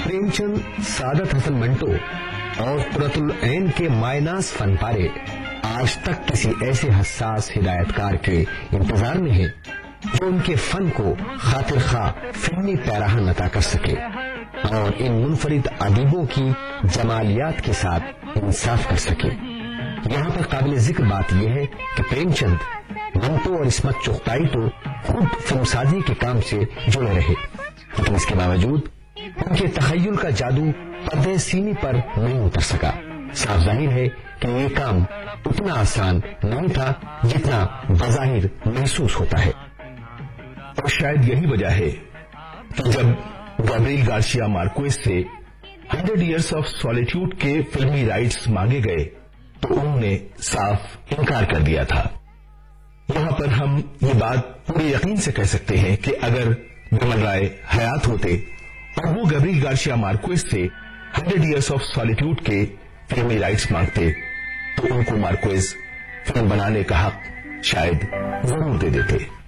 प्रेमचंद, सादत हसन मंटो और कुरतुल ऐन के mynas fun पारे आज तक किसी ऐसे हसास हिदायतकार के इंतजार में है जो उनके फन को खातिर खा फिल्मी पैराहन अता कर सके और इन मुनफरिद अदीबों की जमालियात के साथ इंसाफ कर सके। यहाँ पर काबिल जिक्र बात यह है कि प्रेमचंद, मंटो और इस्मत चुगताई तो खुद फिल्मसाजी के काम से जुड़े रहे, लेकिन इसके बावजूद उनके तखय्युल का जादू पर्दे सीनी पर नहीं उतर सका। साफ जाहिर है कि ये काम उतना आसान नहीं था जितना बज़ाहिर महसूस होता है। और शायद यही वजह है कि जब गैब्रिएल गार्सिया मार्क्वेज से 100 Years of Solitude के फिल्मी राइट्स मांगे गए तो उन्होंने साफ इनकार कर दिया था। यहां पर हम ये बात पूरे यकीन से कह सकते हैं कि अगर बिमल राय हयात होते और वो गैब्रिएल गार्सिया मार्क्वेज से 100 Years of Solitude के फिल्मी राइट्स मांगते तो उनको मार्क्वेज फिल्म बनाने का हक शायद जरूर दे देते।